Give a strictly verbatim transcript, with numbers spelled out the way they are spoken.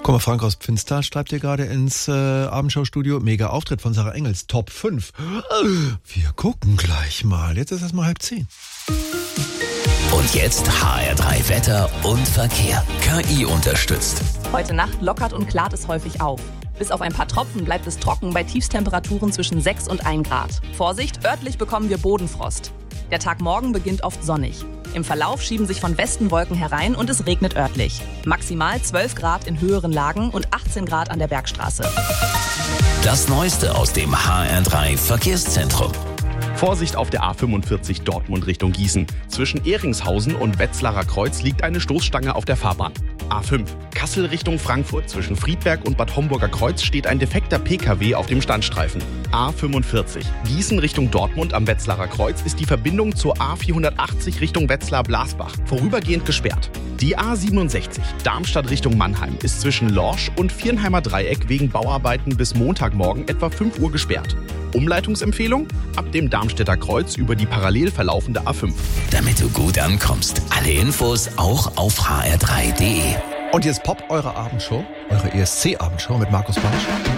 Guck mal, Frank aus Pfinster schreibt dir gerade ins äh, Abendschau-Studio. Mega Auftritt von Sarah Engels. Top fünf. Wir gucken gleich mal. Jetzt ist erst mal halb zehn. Und jetzt H R drei Wetter und Verkehr. K I unterstützt. Heute Nacht lockert und klart es häufig auf. Bis auf ein paar Tropfen bleibt es trocken bei Tiefstemperaturen zwischen sechs und ein Grad. Vorsicht, örtlich bekommen wir Bodenfrost. Der Tag morgen beginnt oft sonnig. Im Verlauf schieben sich von Westen Wolken herein und es regnet örtlich. Maximal zwölf Grad in höheren Lagen und achtzehn Grad an der Bergstraße. Das Neueste aus dem H R drei Verkehrszentrum. Vorsicht auf der A fünfundvierzig Dortmund Richtung Gießen. Zwischen Ehringshausen und Wetzlarer Kreuz liegt eine Stoßstange auf der Fahrbahn. A fünf Kassel Richtung Frankfurt. Zwischen Friedberg und Bad Homburger Kreuz steht ein defekter P K W auf dem Standstreifen. A fünfundvierzig Gießen Richtung Dortmund am Wetzlarer Kreuz ist die Verbindung zur A vierhundertachtzig Richtung Wetzlar-Blasbach vorübergehend gesperrt. Die A siebenundsechzig Darmstadt Richtung Mannheim ist zwischen Lorsch und Viernheimer Dreieck wegen Bauarbeiten bis Montagmorgen etwa fünf Uhr gesperrt. Umleitungsempfehlung? Ab dem Darmstädter Kreuz über die parallel verlaufende A fünf. Damit du gut ankommst. Alle Infos auch auf h r drei punkt d e. Und jetzt Pop, eure Abendshow, eure E S C-Abendshow mit Markus Bartsch.